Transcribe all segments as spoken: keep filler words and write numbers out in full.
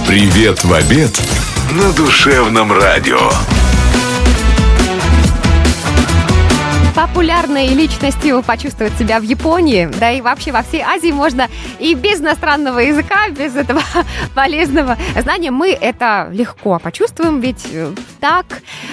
Привет в обед на душевном радио. Популярной личностью почувствовать себя в Японии, да и вообще во всей Азии можно и без иностранного языка, без этого полезного знания. Мы это легко почувствуем, ведь так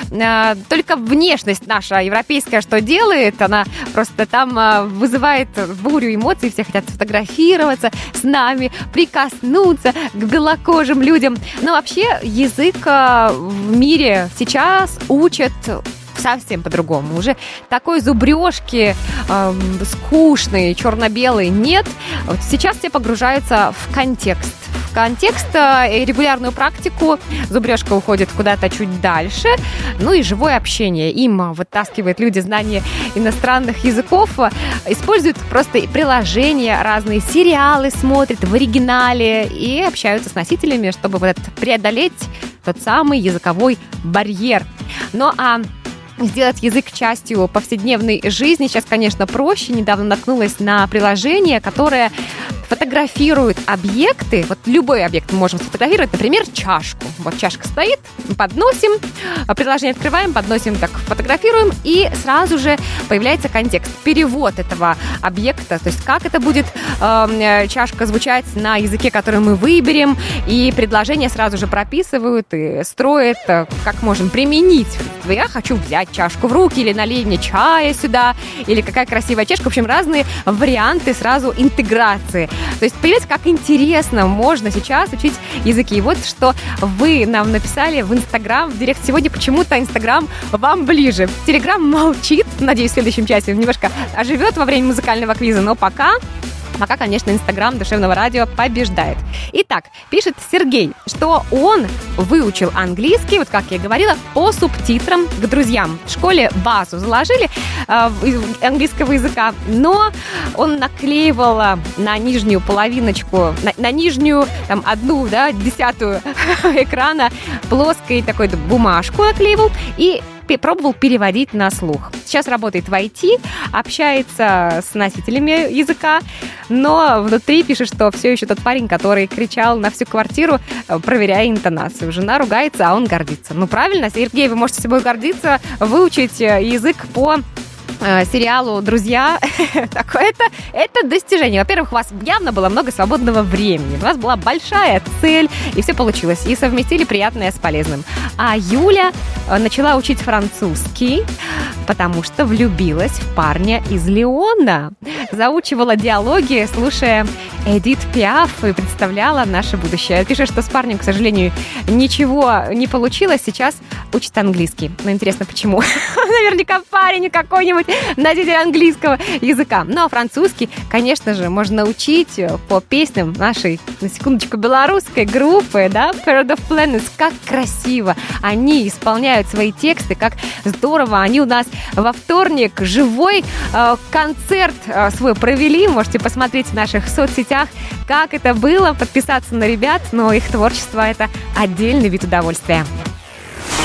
э, только внешность наша европейская что делает, она просто там э, вызывает бурю эмоций, все хотят сфотографироваться с нами, прикоснуться к белокожим людям. Но вообще язык э, в мире сейчас учат совсем по-другому. Уже такой зубрежки э, скучной, черно-белой нет. Вот сейчас все погружаются в контекст. В контекст и регулярную практику. Зубрежка уходит куда-то чуть дальше. Ну и живое общение. Им вытаскивают люди знания иностранных языков. Используют просто приложения, разные сериалы смотрят в оригинале и общаются с носителями, чтобы вот преодолеть тот самый языковой барьер. Ну а сделать язык частью повседневной жизни сейчас, конечно, проще. Недавно наткнулась на приложение, которое фотографирует объекты. Вот любой объект мы можем сфотографировать, например, чашку. Вот чашка стоит, подносим, приложение открываем, подносим, так фотографируем, и сразу же появляется контекст, перевод этого объекта, то есть как это будет э, чашка звучать на языке, который мы выберем, и предложения сразу же прописывают и строят, как можем применить. Я хочу взять чашку в руки, или налей мне чая сюда, или какая красивая чашка. В общем, разные варианты сразу интеграции. То есть, понимаете, как интересно можно сейчас учить языки. И вот что вы нам написали в Инстаграм, в Директ. Сегодня почему-то Инстаграм вам ближе. Телеграм молчит, надеюсь, в следующем часе немножко оживет во время музыкального квиза, но пока... Пока, конечно, Инстаграм Душевного радио побеждает. Итак, пишет Сергей, что он выучил английский, вот как я и говорила, по субтитрам к друзьям. В школе базу заложили э, английского языка, но он наклеивал на нижнюю половиночку, на, на нижнюю, там, одну, да, десятую экрана плоской такой бумажку наклеивал и пробовал переводить на слух. Сейчас работает в ай ти, общается с носителями языка, но внутри пишет, что все еще тот парень, который кричал на всю квартиру, проверяя интонацию. Жена ругается, а он гордится. Ну, правильно, Сергей, вы можете собой гордиться, выучить язык по сериалу «Друзья». Такое это, это достижение. Во-первых, у вас явно было много свободного времени. У вас была большая цель, и все получилось. И совместили приятное с полезным. А Юля начала учить французский, потому что влюбилась в парня из Лиона. Заучивала диалоги, слушая Эдит Пиаф, и представляла наше будущее. Пишет, что с парнем, к сожалению, ничего не получилось. Сейчас учит английский. Но интересно, почему? Наверняка парень какой-нибудь носитель английского языка. Ну, а французский, конечно же, можно учить по песням нашей, на секундочку, белорусской группы, да, Parade of Planets. Как красиво они исполняют свои тексты, как здорово. Они у нас во вторник живой э, концерт э, свой провели. Можете посмотреть в наших соцсетях, как это было, подписаться на ребят, но их творчество — это отдельный вид удовольствия.